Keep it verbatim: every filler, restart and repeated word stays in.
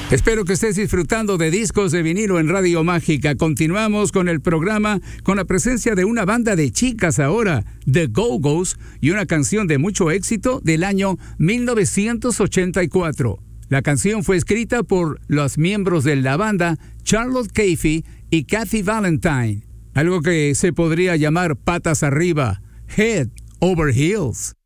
Espero que estés disfrutando de Discos de Vinilo en Radio Mágica. Continuamos con el programa con la presencia de una banda de chicas ahora, The Go-Go's, y una canción de mucho éxito del año mil novecientos ochenta y cuatro. La canción fue escrita por los miembros de la banda Charlotte Cafee y Kathy Valentine, algo que se podría llamar patas arriba, Head Over Heels.